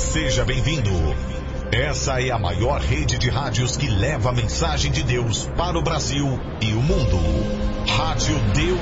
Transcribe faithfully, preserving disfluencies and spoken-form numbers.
Seja bem-vindo. Essa é a maior rede de rádios que leva a mensagem de Deus para o Brasil e o mundo. Rádio Deus